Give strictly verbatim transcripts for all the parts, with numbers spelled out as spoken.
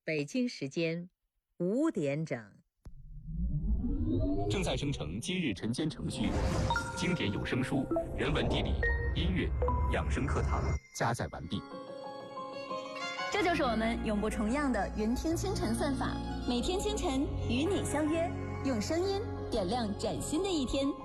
北京时间五点整。 正在生成今日晨间程序，经典有声书、人文地理、音乐、养生课堂加载完毕。 这就是我们永不重样的云听清晨算法，每天清晨与你相约，用声音点亮崭新的一天。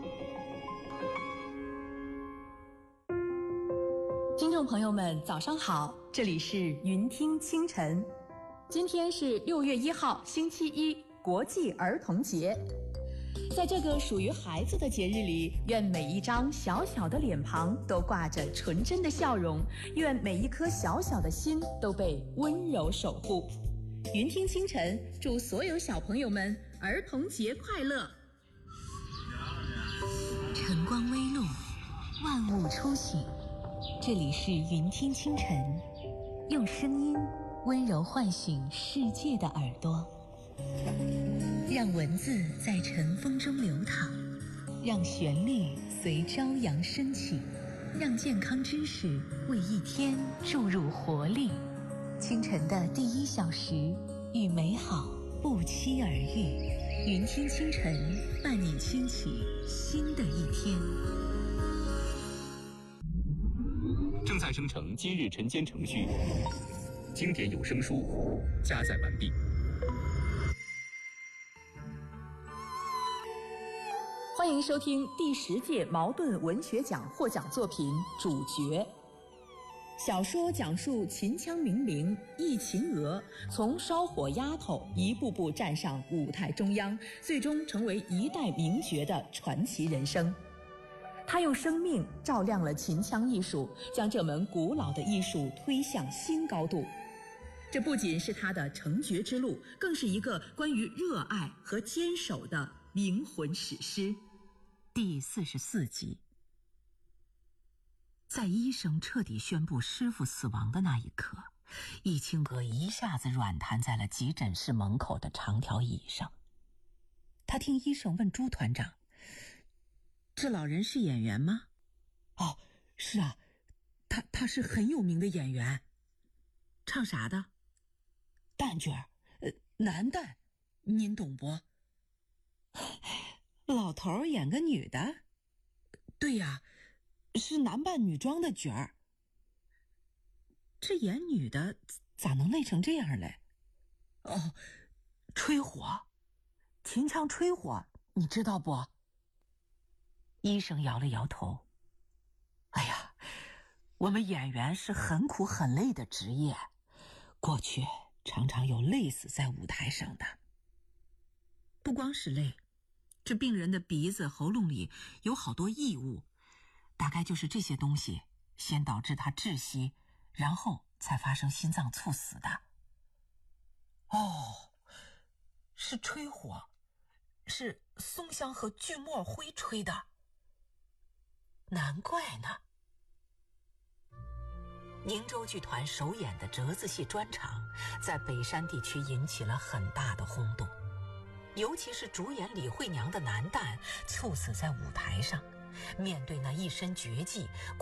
听众朋友们，早上好，这里是云听清晨。今天是六月一号，星期一，国际儿童节。在这个属于孩子的节日里，愿每一张小小的脸庞都挂着纯真的笑容，愿每一颗小小的心都被温柔守护。云听清晨，祝所有小朋友们儿童节快乐！ 晨光微露，万物初醒，这里是云听清晨，用声音温柔唤醒世界的耳朵，让文字在晨风中流淌，让旋律随朝阳升起，让健康知识为一天注入活力。清晨的第一小时，与美好不期而遇。云听清晨，伴你轻启新的一天。 正在生成今日晨间程序，经典有声书加载完毕。 欢迎收听第十届茅盾文学奖获奖作品《主角》。小说讲述秦腔名伶忆秦娥从烧火丫头一步步站上舞台中央，最终成为一代名角的传奇人生。他用生命照亮了秦腔艺术，将这门古老的艺术推向新高度。这不仅是他的成角之路，更是一个关于热爱和坚守的灵魂史诗。 第四十四集，在医生彻底宣布师傅死亡的那一刻，易清娥一下子软瘫在了急诊室门口的长条椅上。他听医生问朱团长：“这老人是演员吗？”“ 哦，是啊，他他是很有名的演员。”“ 唱啥的？”“ 旦角儿，呃，男旦，您懂不？”“ 老头演个女的？”“ 对呀，是男扮女装的角儿。”“ 这演女的咋能累成这样嘞？”“ 哦，吹火，秦腔吹火，你知道不？” 医生摇了摇头。“哎呀，我们演员是很苦很累的职业，过去常常有累死在舞台上的。不光是累，这病人的鼻子喉咙里有好多异物，大概就是这些东西先导致他窒息，然后才发生心脏猝死的。”“ 哦，是吹火，是松香和锯末灰吹的。 难怪呢。”宁州剧团首演的折子戏专场在北山地区引起了很大的轰动，尤其是主演李慧娘的男旦猝死在舞台上，面对那一身绝技